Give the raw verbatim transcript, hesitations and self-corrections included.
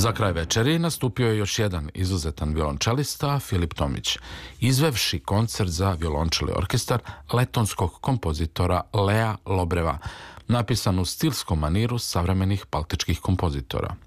Za kraj večeri nastupio je još jedan izuzetan violončelista, Filip Tomić, izvevši koncert za violončeli orkestar letonskog kompozitora Lea Lobreva, napisan u stilskom maniru savremenih baltičkih kompozitora.